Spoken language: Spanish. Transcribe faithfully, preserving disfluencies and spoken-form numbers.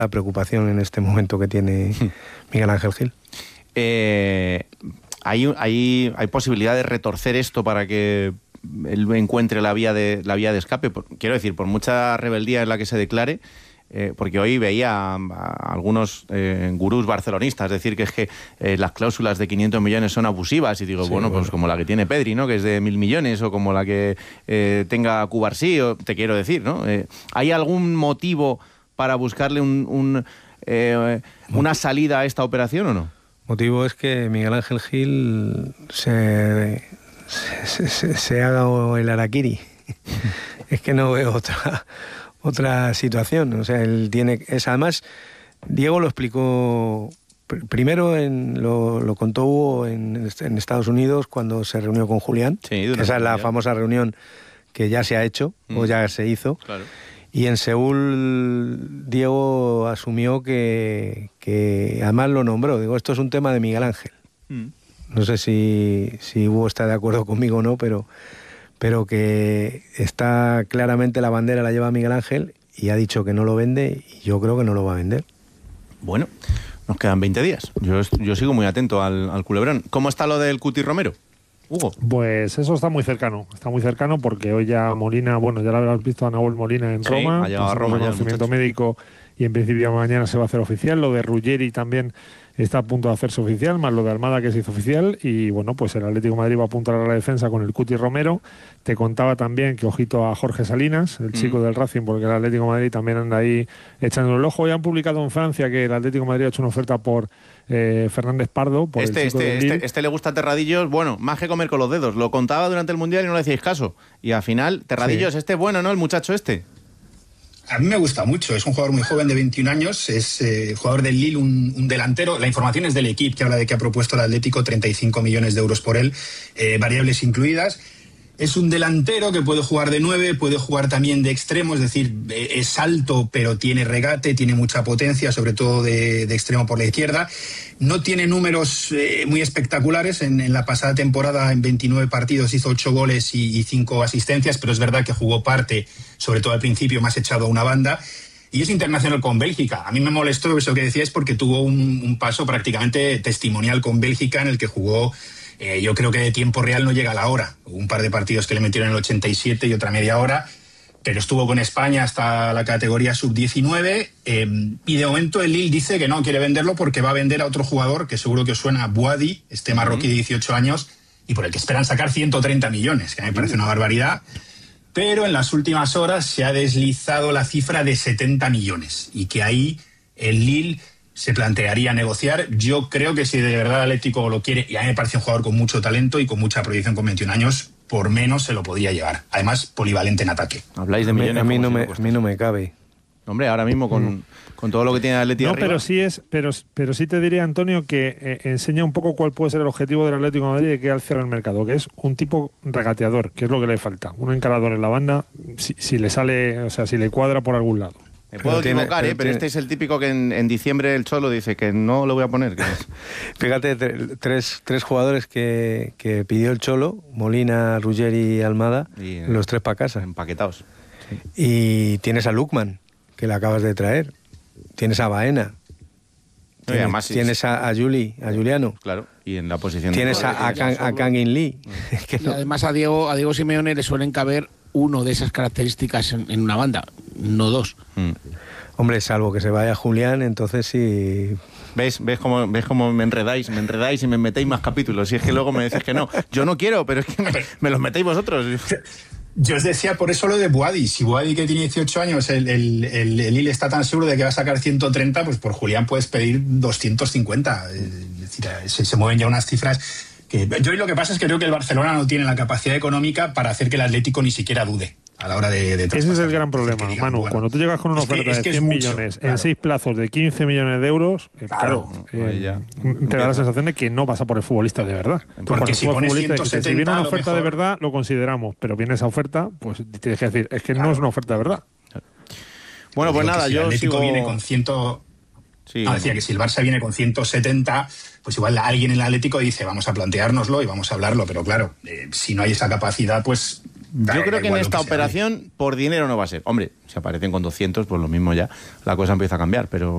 la preocupación en este momento que tiene Miguel Ángel Gil. Eh, ¿hay, hay, ¿Hay posibilidad de retorcer esto para que él encuentre la vía de, la vía de escape? Por, quiero decir, por mucha rebeldía en la que se declare, eh, porque hoy veía a, a algunos eh, gurús barcelonistas decir que es que eh, las cláusulas de quinientos millones son abusivas, y digo, sí, bueno, bueno, pues como la que tiene Pedri, ¿no?, que es de mil millones, o como la que eh, tenga Cubarsí, o, te quiero decir, ¿no? Eh, ¿Hay algún motivo para buscarle un, un, eh, una salida a esta operación o no? Motivo es que Miguel Ángel Gil se, se, se, se haga el harakiri. Es que no veo otra... otra situación. O sea, él tiene... Es, además, Diego lo explicó... Pr- primero en, lo, lo contó Hugo en, en Estados Unidos cuando se reunió con Julián. Sí, esa es la reunión. famosa reunión que ya se ha hecho, mm. o ya se hizo. Claro. Y en Seúl Diego asumió que, que... Además lo nombró. Digo, esto es un tema de Miguel Ángel. Mm. No sé si, si Hugo está de acuerdo conmigo o no, pero... pero que está claramente la bandera la lleva Miguel Ángel y ha dicho que no lo vende, y yo creo que no lo va a vender. Bueno, nos quedan veinte días. Yo, yo sigo muy atento al, al culebrón. ¿Cómo está lo del Cuti Romero, Hugo? Pues eso está muy cercano, está muy cercano porque hoy ya Molina, bueno, ya lo habrás visto a Nahuel Molina en sí, Roma, ha llegado a Roma, reconocimiento médico, y en principio mañana se va a hacer oficial. Lo de Ruggeri también está a punto de hacerse oficial, más lo de Almada que se hizo oficial, y bueno, pues el Atlético de Madrid va a apuntar a la defensa con el Cuti Romero. Te contaba también que ojito a Jorge Salinas, el chico mm. del Racing, porque el Atlético de Madrid también anda ahí echando el ojo. Ya han publicado en Francia que el Atlético de Madrid ha hecho una oferta por eh, Fernández Pardo. Por este, el chico este, del este, este le gusta a Terradillos, bueno, más que comer con los dedos. Lo contaba durante el Mundial y no le hacíais caso. Y al final, Terradillos, sí. Este bueno, ¿no? El muchacho este. A mí me gusta mucho, es un jugador muy joven de veintiún años, es eh, jugador del Lille, un, un delantero. La información es del equipo, que habla de que ha propuesto el Atlético treinta y cinco millones de euros por él, eh, variables incluidas. Es un delantero que puede jugar de nueve, puede jugar también de extremo, es decir, es alto pero tiene regate, tiene mucha potencia, sobre todo de, de extremo por la izquierda. No tiene números eh, muy espectaculares. En, en la pasada temporada, en veintinueve partidos, hizo ocho goles y, y cinco asistencias, pero es verdad que jugó parte, sobre todo al principio, más echado a una banda. Y es internacional con Bélgica. A mí me molestó eso que decías porque tuvo un, un paso prácticamente testimonial con Bélgica en el que jugó... Eh, yo creo que de tiempo real no llega a la hora. Hubo un par de partidos que le metieron en el ochenta y siete y otra media hora, pero estuvo con España hasta la categoría sub diecinueve, eh, y de momento el Lille dice que no quiere venderlo porque va a vender a otro jugador que seguro que os suena, Bouhaddi, este marroquí de dieciocho años, y por el que esperan sacar ciento treinta millones, que a mí me parece una barbaridad. Pero en las últimas horas se ha deslizado la cifra de setenta millones, y que ahí el Lille se plantearía negociar. Yo creo que si de verdad el Atlético lo quiere, y a mí me parece un jugador con mucho talento y con mucha proyección con veintiún años, por menos se lo podía llevar. Además, polivalente en ataque. Habláis de millones. A mí, no, si me, a mí no me cabe. Hombre, ahora mismo con, mm. con todo lo que tiene el Atlético no, arriba. pero sí es, pero, pero sí te diría, Antonio, que eh, enseña un poco cuál puede ser el objetivo del Atlético de Madrid de que al cierre el mercado, que es un tipo regateador, que es lo que le falta. Un encarador en la banda, si, si le sale, o sea, si le cuadra por algún lado. Me puedo pero equivocar, tiene, ¿eh? pero tiene... este es el típico que en, en diciembre el Cholo dice que no lo voy a poner. Que es... Fíjate, tres, tres jugadores que, que pidió el Cholo, Molina, Ruggeri y Almada, y, eh, los tres para casa. Empaquetados. Sí. Y tienes a Lukman, que le acabas de traer. Tienes a Baena. No, tienes además, tienes sí. a, a Juli, a Juliano. Claro, y en la posición... Tienes de a, a, Kang, a Kangin Lee. Es que no. Además a Diego, a Diego Simeone le suelen caber uno de esas características en, en una banda, no dos. Mm. Hombre, salvo que se vaya Julián, entonces sí... ¿Ves? ¿Ves cómo, ¿Ves cómo me enredáis? Me enredáis y me metéis más capítulos. Y es que luego me decís que no. Yo no quiero, pero es que me, me los metéis vosotros. Yo os decía por eso lo de Bouhaddi. Si Bouhaddi, que tiene dieciocho años, el, el, el, el Lille está tan seguro de que va a sacar ciento treinta, pues por Julián puedes pedir doscientos cincuenta. Es decir, se, se mueven ya unas cifras que... Yo lo que pasa es que creo que el Barcelona no tiene la capacidad económica para hacer que el Atlético ni siquiera dude a la hora de, de ese es el gran problema, digan, Manu. Bueno, cuando tú llegas con una oferta que, es de cien millones claro. en seis plazos de quince millones de euros, eh, claro, claro eh, ya. te da la sensación de que no pasa por el futbolista de verdad. Porque, Porque si pones ciento setenta, si viene una oferta mejor... de verdad, lo consideramos, pero viene esa oferta, pues tienes que decir, es que claro. no es una oferta de verdad. Bueno, pues nada, si yo el Atlético sigo... viene con ciento... Sí, no, decía que si el Barça viene con ciento setenta, pues igual alguien en el Atlético dice, vamos a planteárnoslo y vamos a hablarlo, pero claro, eh, si no hay esa capacidad, pues... Da, Yo creo que en esta que operación por dinero no va a ser. Hombre, si aparecen con doscientos, pues lo mismo ya, la cosa empieza a cambiar, pero